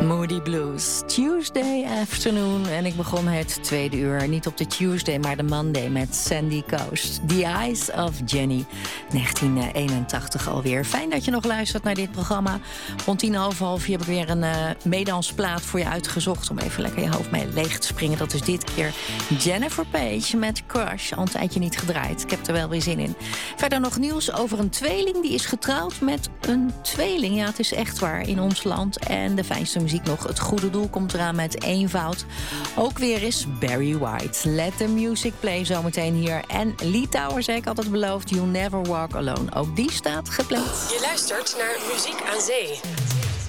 Moody Blues, Tuesday afternoon. En ik begon het tweede uur, niet op de Tuesday, maar de Monday met Sandy Coast. The Eyes of Jenny, 1981 alweer. Fijn dat je nog luistert naar dit programma. Rond 10:30 heb ik weer een meedansplaat voor je uitgezocht om even lekker je hoofd mee leeg te springen. Dat is dit keer Jennifer Page met Crush. Al een tijdje niet gedraaid. Ik heb er wel weer zin in. Verder nog nieuws over een tweeling die is getrouwd met een tweeling. Ja, het is echt waar in ons land. En de fijnste muziek nog. Het goede doel komt eraan met eenvoud. Ook weer is Barry White. Let the music play zometeen hier. En Lee Towers, ik had het beloofd. You'll never walk alone. Ook die staat gepland. Je luistert naar Muziek aan Zee.